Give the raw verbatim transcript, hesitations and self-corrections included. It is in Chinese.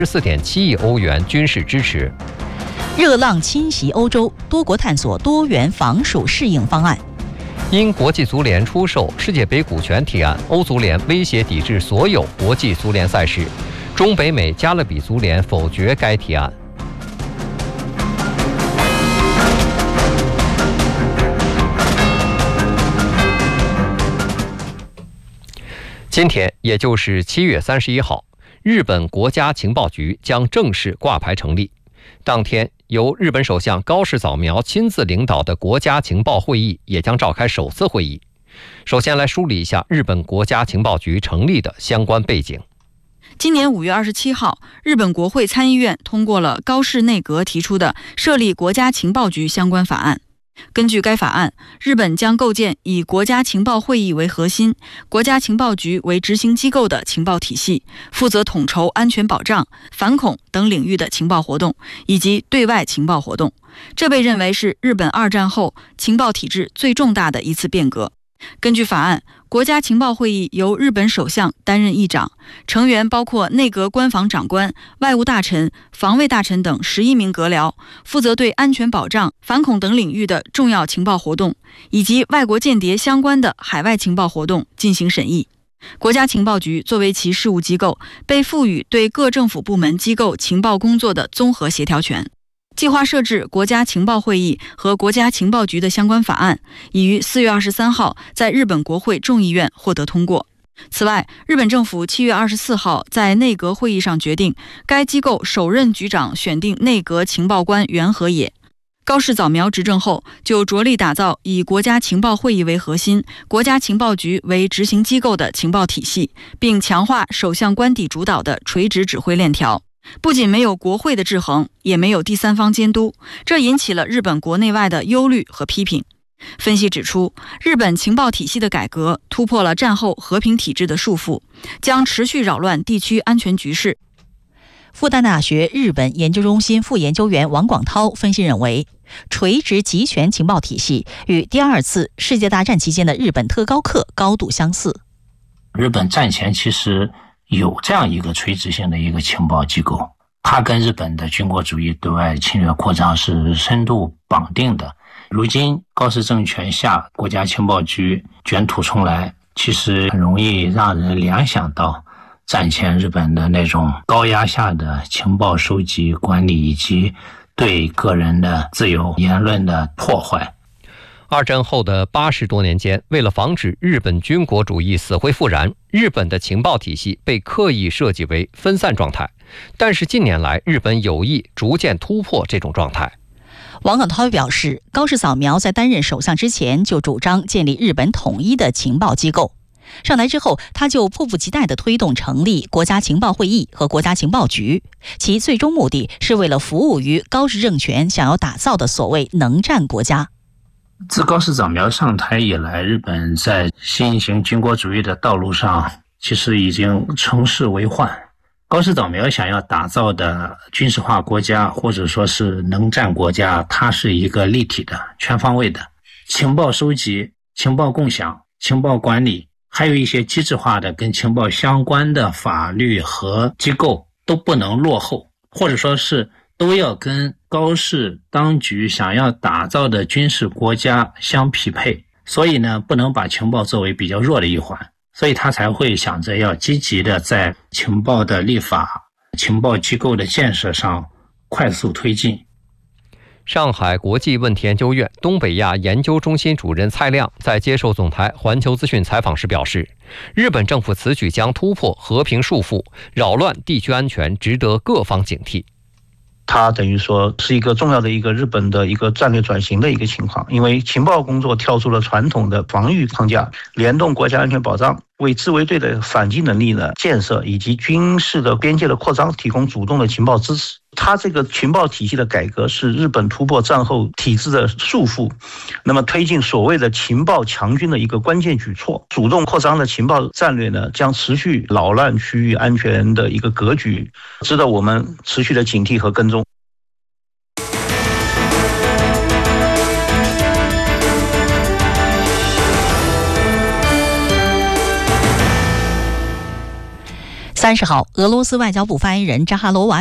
十四点七亿欧元军事支持。 热浪侵袭欧洲，多国探索多元防暑适应方案。 因国际足联出售世界杯股权提案，欧足联威胁抵制所有国际足联赛事。中北美加勒比足联否决该提案。今天，也就是七月三十一号，日本国家情报局将正式挂牌成立。当天，由日本首相高市早苗亲自领导的国家情报会议也将召开首次会议。首先来梳理一下日本国家情报局成立的相关背景。 今年五月二十七号，日本国会参议院通过了高市内阁提出的设立国家情报局相关法案。根据该法案，日本将构建以国家情报会议为核心、国家情报局为执行机构的情报体系，负责统筹安全保障、反恐等领域的情报活动以及对外情报活动。这被认为是日本二战后情报体制最重大的一次变革。根据法案，国家情报会议由日本首相担任议长，成员包括内阁官房长官、外务大臣、防卫大臣等十一名阁僚，负责对安全保障、反恐等领域的重要情报活动以及外国间谍相关的海外情报活动进行审议。国家情报局作为其事务机构，被赋予对各政府部门机构情报工作的综合协调权。计划设置国家情报会议和国家情报局的相关法案，已于四月二十三号在日本国会众议院获得通过。此外，日本政府七月二十四号在内阁会议上决定，该机构首任局长选定内阁情报官原和也。高市早苗执政后，就着力打造以国家情报会议为核心、国家情报局为执行机构的情报体系，并强化首相官邸主导的垂直指挥链条。不仅没有国会的制衡，也没有第三方监督，这引起了日本国内外的忧虑和批评。分析指出，日本情报体系的改革突破了战后和平体制的束缚，将持续扰乱地区安全局势。 复旦大学日本研究中心副研究员王广涛分析认为，垂直集权情报体系与第二次世界大战期间的日本特高课高度相似。 日本战前其实有这样一个垂直性的一个情报机构，它跟日本的军国主义对外侵略扩张是深度绑定的。如今高市政权下国家情报局卷土重来，其实很容易让人联想到战前日本的那种高压下的情报收集管理以及对个人的自由言论的破坏。 二战后的八十多年间，为了防止日本军国主义死灰复燃，日本的情报体系被刻意设计为分散状态。但是近年来，日本有意逐渐突破这种状态。 王广涛表示，高市早苗在担任首相之前就主张建立日本统一的情报机构。上台之后，他就迫不及待地推动成立国家情报会议和国家情报局，其最终目的是为了服务于高市政权想要打造的所谓能战国家。 自高市早苗上台以来，日本在新型军国主义的道路上其实已经乘势为患。高市早苗想要打造的军事化国家或者说是能战国家，它是一个立体的、全方位的情报收集、情报共享、情报管理，还有一些机制化的跟情报相关的法律和机构都不能落后，或者说是都要跟高市当局想要打造的军事国家相匹配。所以呢，不能把情报作为比较弱的一环，所以他才会想着要积极的在情报的立法、情报机构的建设上快速推进。 上海国际问题研究院东北亚研究中心主任蔡亮在接受总台环球资讯采访时表示，日本政府此举将突破和平束缚，扰乱地区安全，值得各方警惕。 它等于说是一个重要的一个日本的一个战略转型的一个情况，因为情报工作跳出了传统的防御框架，联动国家安全保障，为自卫队的反击能力的建设以及军事的边界的扩张提供主动的情报支持。它这个情报体系的改革是日本突破战后体制的束缚，那么推进所谓的情报强军的一个关键举措。主动扩张的情报战略呢，将持续扰乱区域安全的一个格局，值得我们持续的警惕和跟踪。 三十号，俄罗斯外交部发言人扎哈罗娃